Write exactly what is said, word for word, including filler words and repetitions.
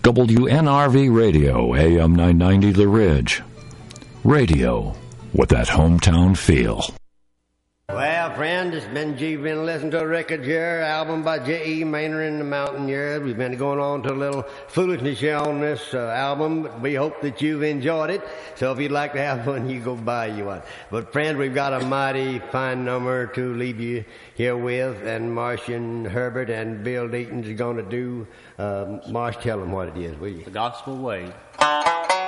W N R V Radio, A M nine ninety The Ridge. Radio with that hometown feel. Well, friend, it's been you've been listening to a record here, album by J E. Maynard and the Mountaineers. We've been going on to a little foolishness here on this uh, album. We hope that you've enjoyed it. So if you'd like to have one, you go buy you one. But friend, we've got a mighty fine number to leave you here with, and Martian Herbert and Bill Deaton's going to do. Uh, Marsh, tell them what it is, will you? The Gospel Way.